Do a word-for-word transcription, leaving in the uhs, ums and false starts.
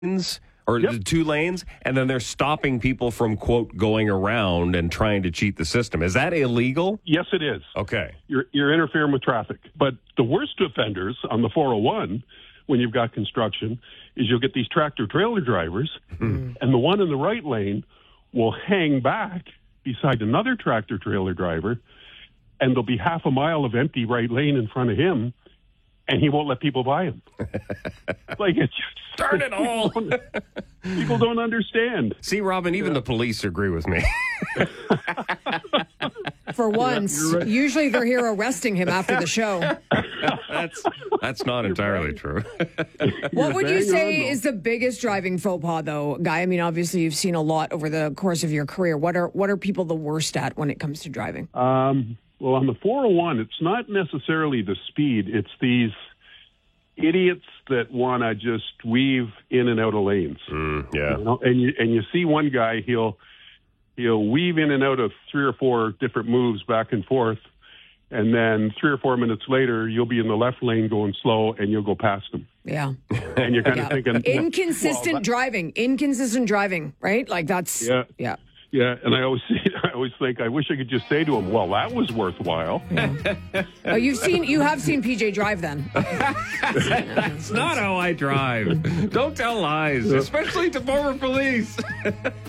lanes or Yep. the two lanes, and then they're stopping people from, quote, going around and trying to cheat the system. Is that illegal? Yes, it is. Okay. You're, you're interfering with traffic. But the worst offenders on the four oh one, when you've got construction, is you'll get these tractor trailer drivers, and the one in the right lane will hang back beside another tractor trailer driver, and there'll be half a mile of empty right lane in front of him, and he won't let people by him. Like, it's just, Darn it all. People don't, people don't understand. See, Robin, even the police agree with me. For once, you're right. usually they're here arresting him after the show. That's that's not entirely true. What would you bang say on, though. is the biggest driving faux pas, though, Guy? I mean, obviously you've seen a lot over the course of your career. What are what are people the worst at when it comes to driving? Um, well, on the four oh one, it's not necessarily the speed. It's these idiots that want to just weave in and out of lanes. Mm, yeah. You know? And you and you see one guy, he'll he'll weave in and out of three or four different moves back and forth, and then three or four minutes later, you'll be in the left lane going slow, and you'll go past him. Yeah. And you're kind Yeah. of thinking, Inconsistent well, that- driving. Inconsistent driving, right? Like that's, Yeah. yeah. yeah. And I always I always think, I wish I could just say to him, well, that was worthwhile. Oh, you've seen, you have seen P J drive then. That's not how I drive. Don't tell lies, especially to former police.